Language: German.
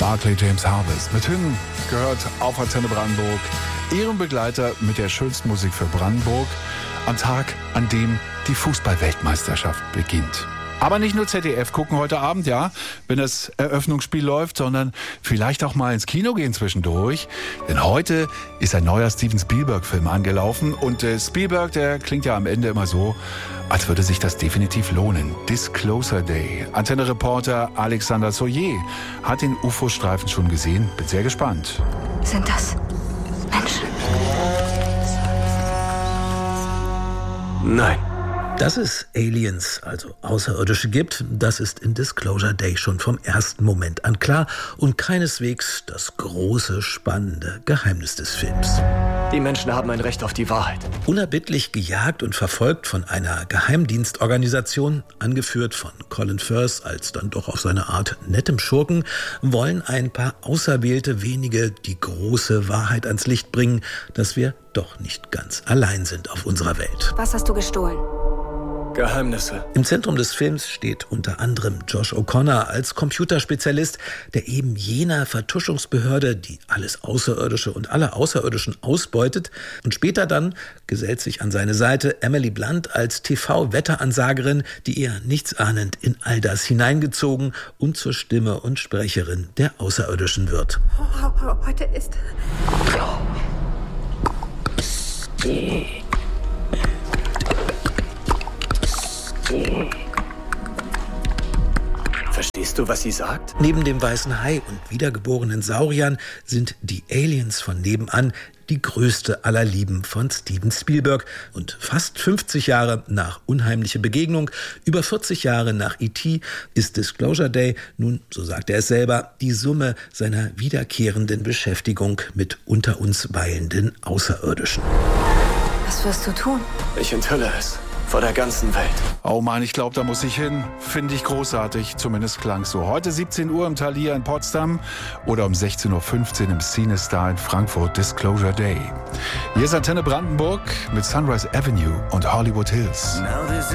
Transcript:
Barclay James Harvest mit Hymn gehört auf Antenne Brandenburg. Ihrem Begleiter mit der schönsten Musik für Brandenburg am Tag, an dem die Fußball-Weltmeisterschaft beginnt. Aber nicht nur ZDF gucken heute Abend, ja, wenn das Eröffnungsspiel läuft, sondern vielleicht auch mal ins Kino gehen zwischendurch. Denn heute ist ein neuer Steven Spielberg-Film angelaufen. Und Spielberg, der klingt ja am Ende immer so, als würde sich das definitiv lohnen. Disclosure Day. Antenne-Reporter Alexander Soyer hat den UFO-Streifen schon gesehen. Bin sehr gespannt. Sind das Menschen? Nein. Dass es Aliens, also Außerirdische gibt, das ist in Disclosure Day schon vom ersten Moment an klar und keineswegs das große, spannende Geheimnis des Films. Die Menschen haben ein Recht auf die Wahrheit. Unerbittlich gejagt und verfolgt von einer Geheimdienstorganisation, angeführt von Colin Firth als dann doch auf seine Art nettem Schurken, wollen ein paar auserwählte wenige die große Wahrheit ans Licht bringen, dass wir doch nicht ganz allein sind auf unserer Welt. Was hast du gestohlen? Geheimnisse. Im Zentrum des Films steht unter anderem Josh O'Connor als Computerspezialist, der eben jener Vertuschungsbehörde, die alles Außerirdische und alle Außerirdischen ausbeutet. Und später dann gesellt sich an seine Seite Emily Blunt als TV-Wetteransagerin, die eher nichtsahnend in all das hineingezogen und zur Stimme und Sprecherin der Außerirdischen wird. Heute ist... Verstehst du, was sie sagt? Neben dem weißen Hai und wiedergeborenen Sauriern sind die Aliens von nebenan die größte aller Lieben von Steven Spielberg. Und fast 50 Jahre nach Unheimliche Begegnung, über 40 Jahre nach E.T. ist Disclosure Day nun, so sagt er es selber, die Summe seiner wiederkehrenden Beschäftigung mit unter uns weilenden Außerirdischen. Was wirst du tun? Ich enthülle es. Vor der ganzen Welt. Oh Mann, ich glaube, da muss ich hin. Finde ich großartig, zumindest klang so. Heute 17 Uhr im Thalia in Potsdam oder um 16.15 Uhr im CineStar in Frankfurt, Disclosure Day. Hier ist Antenne Brandenburg mit Sunrise Avenue und Hollywood Hills.